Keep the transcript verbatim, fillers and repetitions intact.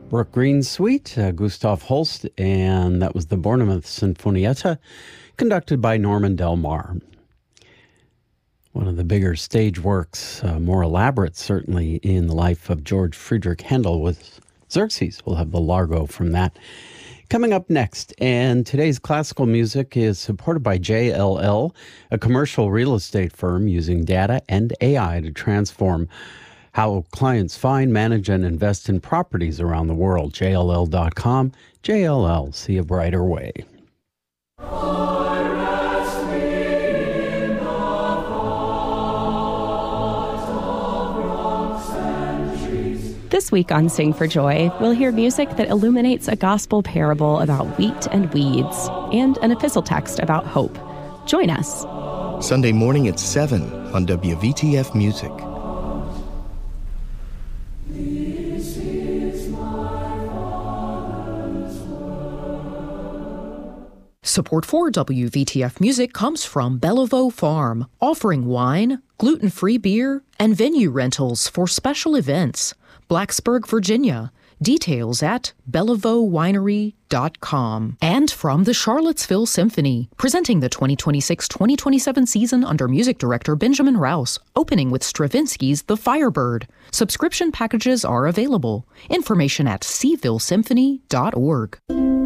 Brooke Green's Suite, uh, Gustav Holst, and that was the Bournemouth Sinfonietta, conducted by Norman Del Mar. One of the bigger stage works, uh, more elaborate certainly, in the life of George Friedrich Handel was Xerxes. We'll have the Largo from that coming up next. And today's classical music is supported by J L L, a commercial real estate firm using data and A I to transform how clients find, manage, and invest in properties around the world. J L L dot com. J L L, see a brighter way. This week on Sing for Joy, we'll hear music that illuminates a gospel parable about wheat and weeds and an epistle text about hope. Join us. Sunday morning at seven on W V T F Music. Support for W V T F Music comes from Bellevaux Farm, offering wine, gluten-free beer, and venue rentals for special events. Blacksburg, Virginia. Details at bellevaux winery dot com. And from the Charlottesville Symphony, presenting the twenty twenty-six twenty twenty-seven season under music director Benjamin Rouse, opening with Stravinsky's The Firebird. Subscription packages are available. Information at seville symphony dot org.